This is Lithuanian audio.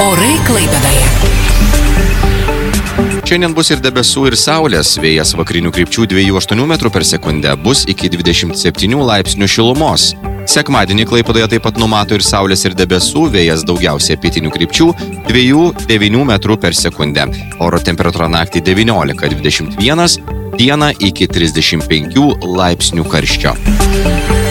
Orai Klaipėdoje. Šiandien bus ir debesų, ir saulės. Vėjas vakarinių krypčių 2,8 metrų per sekundę, bus iki 27 laipsnių šilumos. Sekmadienį Klaipėdoje taip pat numato ir saulės, ir debesų, vėjas daugiausiai pietinių krypčių 2,9 metrų per sekundę. Oro temperatūra naktį 19-21, dieną iki 35 laipsnių karščio.